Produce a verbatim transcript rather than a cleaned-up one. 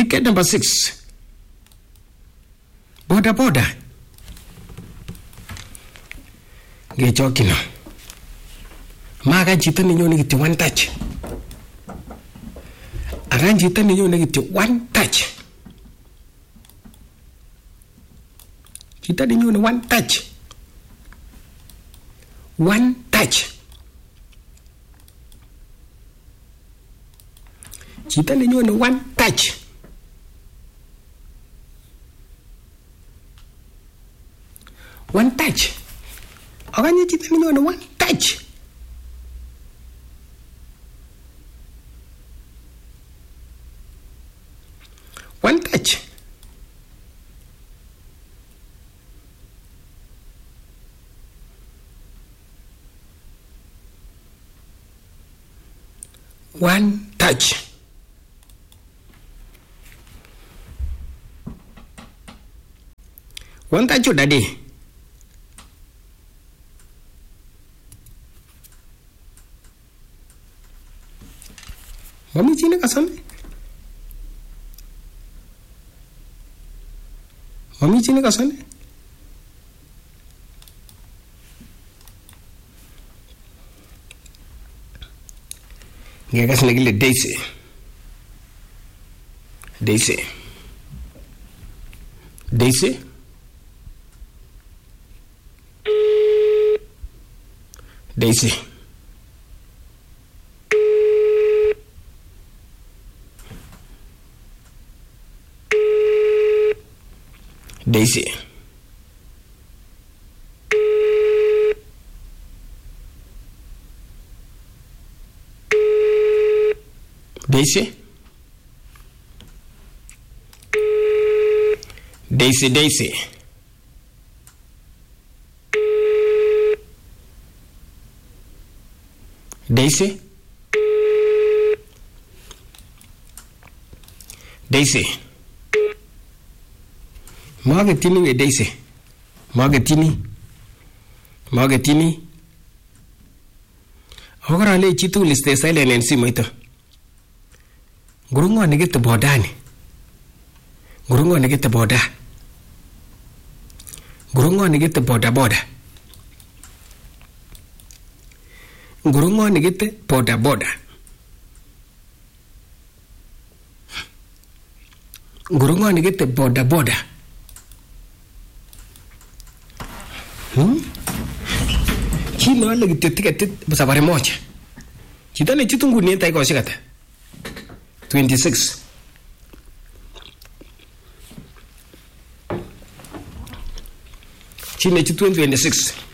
Ticket number six. Boda boda. Gechokino. Maga chito ninyone kityo one touch. Agan chito ninyone kityo one touch. Chito ninyone one touch. One touch. Chito ninyone one touch. One touch. Aganye chito ninyone one touch. One touch. One touch. One touch daddy. Mami chini kasone. Mami chini kasone. Ngekas negile Daisy. Daisy. Daisy. Daisy. Daisy. Daisy. Daisy, Daisy. Daisy. Daisy. Magetini we Daisy. Magetini. Magetini. Ogara le chitu liste silent and simoito. Gurungo ne get the bodani. Gurungo ne get the boda. Gurungo ne get the boda boda. Gurungo ne get the boda boda. Gurungo ne get the boda boda. Hmm? Chino alle get the ticket basabare mocha. Chitane chitungu nienta iko shikata. twenty-six. Chine chitu twenty-six.